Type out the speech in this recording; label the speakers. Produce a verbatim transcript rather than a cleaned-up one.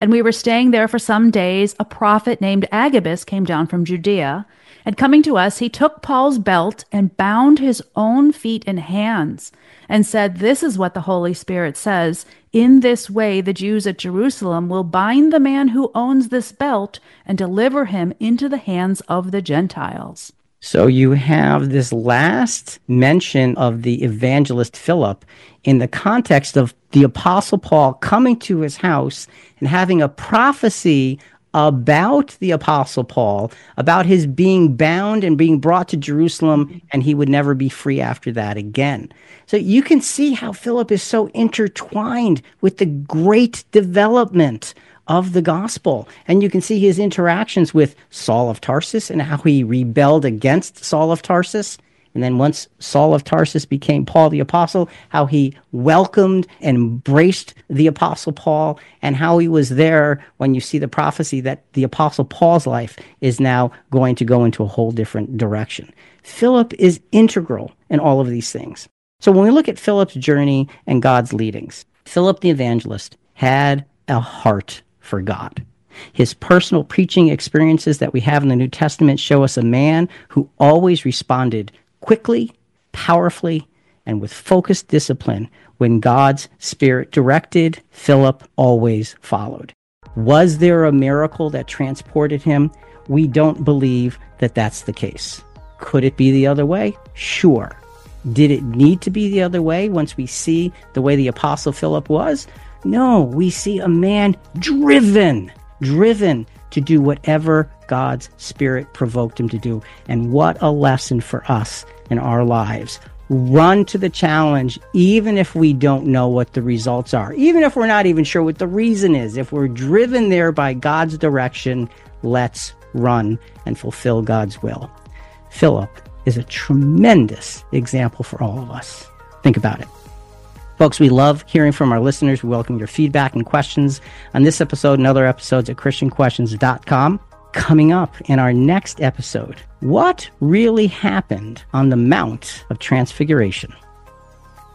Speaker 1: And we were staying there for some days. A prophet named Agabus came down from Judea, and coming to us, he took Paul's belt and bound his own feet and hands and said, "This is what the Holy Spirit says. In this way, the Jews at Jerusalem will bind the man who owns this belt and deliver him into the hands of the Gentiles."
Speaker 2: So you have this last mention of the evangelist Philip in the context of the Apostle Paul coming to his house and having a prophecy about the Apostle Paul, about his being bound and being brought to Jerusalem, and he would never be free after that again. So you can see how Philip is so intertwined with the great development of the gospel. And you can see his interactions with Saul of Tarsus and how he rebelled against Saul of Tarsus. And then once Saul of Tarsus became Paul the Apostle, how he welcomed and embraced the Apostle Paul, and how he was there when you see the prophecy that the Apostle Paul's life is now going to go into a whole different direction. Philip is integral in all of these things. So when we look at Philip's journey and God's leadings, Philip the evangelist had a heart for God. His personal preaching experiences that we have in the New Testament show us a man who always responded quickly, powerfully, and with focused discipline. When God's Spirit directed, Philip always followed. Was there a miracle that transported him? We don't believe that that's the case. Could it be the other way? Sure. Did it need to be the other way once we see the way the Apostle Philip was? No, we see a man driven, driven to do whatever God's Spirit provoked him to do. And what a lesson for us in our lives. Run to the challenge, even if we don't know what the results are, even if we're not even sure what the reason is. If we're driven there by God's direction, let's run and fulfill God's will. Philip is a tremendous example for all of us. Think about it. Folks, we love hearing from our listeners. We welcome your feedback and questions on this episode and other episodes at Christian Questions dot com. Coming up in our next episode, what really happened on the Mount of Transfiguration?